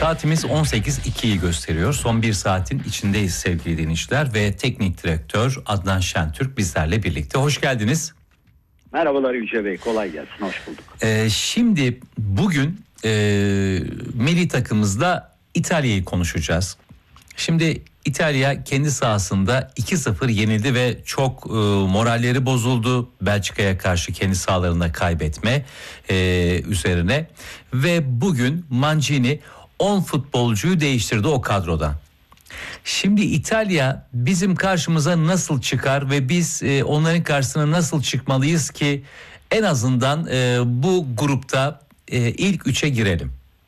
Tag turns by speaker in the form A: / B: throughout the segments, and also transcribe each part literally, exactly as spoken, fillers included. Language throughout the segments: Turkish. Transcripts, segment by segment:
A: Saatimiz on sekiz ikiyi gösteriyor. Son bir saatin içindeyiz sevgili dinleyiciler ve teknik direktör Adnan Şentürk bizlerle birlikte. Hoş geldiniz.
B: Merhabalar Yüce Bey, kolay gelsin, hoş bulduk.
A: Ee, şimdi bugün e, milli takımımızda İtalya'yı konuşacağız. Şimdi İtalya kendi sahasında iki sıfır yenildi ve çok e, moralleri bozuldu. Belçika'ya karşı kendi sahalarında kaybetme e, üzerine. Ve bugün Mancini on futbolcuyu değiştirdi o kadrodan. Şimdi İtalya bizim karşımıza nasıl çıkar ve biz e, onların karşısına nasıl çıkmalıyız ki en azından e, bu grupta e, ilk üçe girelim?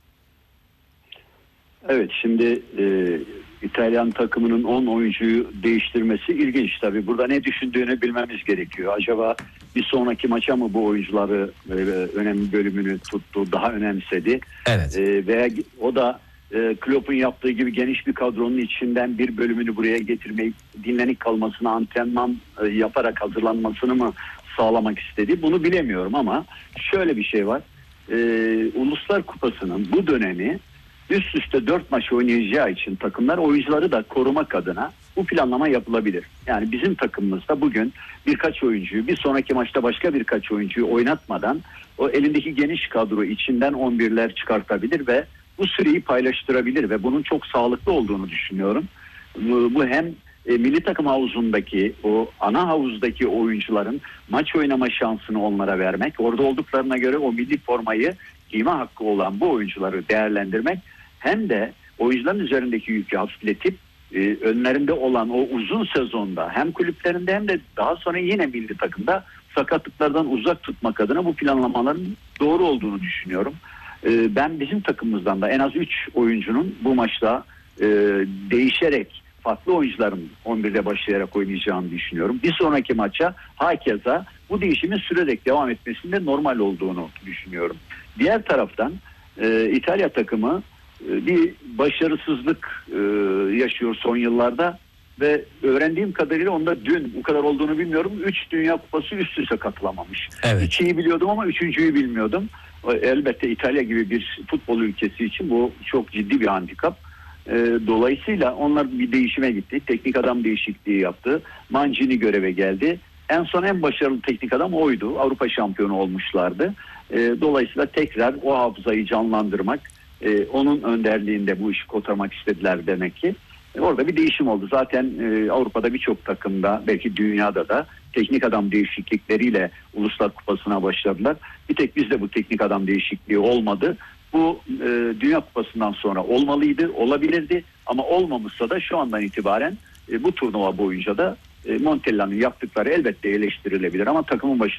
B: Evet, şimdi e, İtalyan takımının on oyuncuyu değiştirmesi ilginç tabii. Burada ne düşündüğünü bilmemiz gerekiyor. Acaba bir sonraki maça mı bu oyuncuları e, önemli bölümünü tuttu, daha önemsedi?
A: Evet.
B: E, veya o da e, Klopp'un yaptığı gibi geniş bir kadronun içinden bir bölümünü buraya getirmeyi, dinlenik kalmasını, antrenman e, yaparak hazırlanmasını mı sağlamak istedi? Bunu bilemiyorum ama şöyle bir şey var. E, Uluslar Kupası'nın bu dönemi üst üste dört maç oynayacağı için takımlar oyuncuları da korumak adına bu planlama yapılabilir. Yani bizim takımımızda bugün birkaç oyuncuyu bir sonraki maçta başka birkaç oyuncuyu oynatmadan o elindeki geniş kadro içinden on birler çıkartabilir ve bu süreyi paylaştırabilir ve bunun çok sağlıklı olduğunu düşünüyorum. Bu, bu hem e, milli takım havuzundaki o ana havuzdaki oyuncuların maç oynama şansını onlara vermek, orada olduklarına göre o milli formayı giyme hakkı olan bu oyuncuları değerlendirmek, hem de oyuncuların üzerindeki yükü hafifletip e, önlerinde olan o uzun sezonda hem kulüplerinde hem de daha sonra yine milli takımda sakatlıklardan uzak tutmak adına bu planlamaların doğru olduğunu düşünüyorum. E, ben bizim takımımızdan da en az üç oyuncunun bu maçta e, değişerek farklı oyuncuların on birde başlayarak oynayacağını düşünüyorum. Bir sonraki maça hakeza bu değişimin sürerek devam etmesinde normal olduğunu düşünüyorum. Diğer taraftan e, İtalya takımı e, bir başarısızlık e, yaşıyor son yıllarda ve öğrendiğim kadarıyla onda dün bu kadar olduğunu bilmiyorum. Üç Dünya Kupası üst üste katılamamış.
A: Evet.
B: İkiyi biliyordum ama üçüncüyü bilmiyordum. Elbette İtalya gibi bir futbol ülkesi için bu çok ciddi bir handikap. E, dolayısıyla onlar bir değişime gitti. Teknik adam değişikliği yaptı. Mancini göreve geldi. En son en başarılı teknik adam oydu. Avrupa şampiyonu olmuşlardı. E, dolayısıyla tekrar o hafızayı canlandırmak, e, onun önderliğinde bu işi kotarmak istediler demek ki. E, orada bir değişim oldu. Zaten e, Avrupa'da birçok takımda, belki dünyada da teknik adam değişiklikleriyle Uluslar Kupası'na başladılar. Bir tek bizde bu teknik adam değişikliği olmadı. Bu e, Dünya Kupası'ndan sonra olmalıydı, olabilirdi ama olmamışsa da şu andan itibaren e, bu turnuva boyunca da e, Montella'nın yaptıkları elbette eleştirilebilir ama takımın başı